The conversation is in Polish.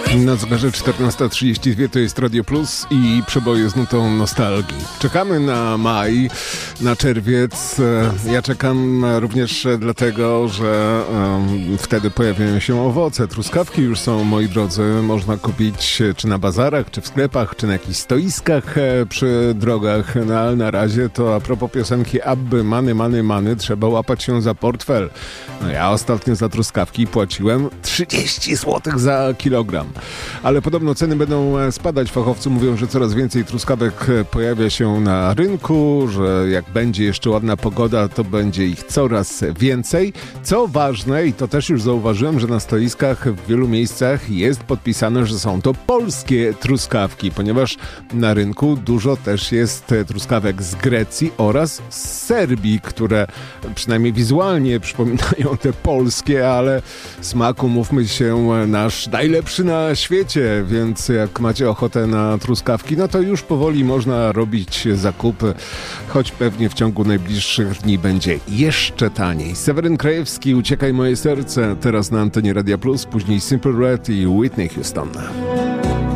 Na zegarze 14:32 to jest Radio Plus i przeboje z nutą nostalgii. Czekamy na maj, na czerwiec. Ja czekam również dlatego, że wtedy pojawiają się owoce. Truskawki już są, moi drodzy, można kupić czy na bazarach, czy w sklepach, czy na jakichś stoiskach przy drogach. No, ale na razie to a propos piosenki Abby, many, trzeba łapać się za portfel. No ja ostatnio za truskawki płaciłem 30 zł za kilogram. Ale podobno ceny będą spadać. Fachowcy mówią, że coraz więcej truskawek pojawia się na rynku, że jak będzie jeszcze ładna pogoda, to będzie ich coraz więcej. Co ważne, i to też już zauważyłem, że na stoiskach w wielu miejscach jest podpisane, że są to polskie truskawki, ponieważ na rynku dużo też jest truskawek z Grecji oraz z Serbii, które przynajmniej wizualnie przypominają te polskie, ale smaku, mówmy się, nasz najlepszy na świecie, więc jak macie ochotę na truskawki, no to już powoli można robić zakupy, choć pewnie w ciągu najbliższych dni będzie jeszcze taniej. Seweryn Krajewski, Uciekaj moje serce, teraz na antenie Radia Plus, później Simple Red i Whitney Houston.